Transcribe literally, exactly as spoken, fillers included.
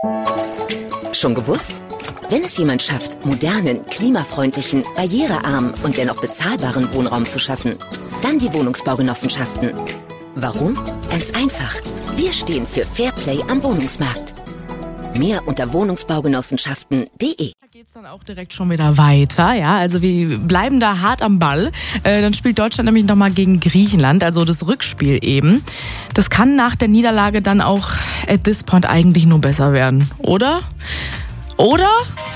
Schon gewusst? Wenn es jemand schafft, modernen, klimafreundlichen, barrierearmen und dennoch bezahlbaren Wohnraum zu schaffen, dann die Wohnungsbaugenossenschaften. Warum? Ganz einfach. Wir stehen für Fairplay am Wohnungsmarkt. Mehr unter wohnungsbaugenossenschaften punkt de. Da geht's dann auch direkt schon wieder weiter, ja, also wir bleiben da hart am Ball. Äh, dann spielt Deutschland nämlich nochmal gegen Griechenland, also das Rückspiel eben. Das kann nach der Niederlage dann auch at this point eigentlich nur besser werden, oder? Oder?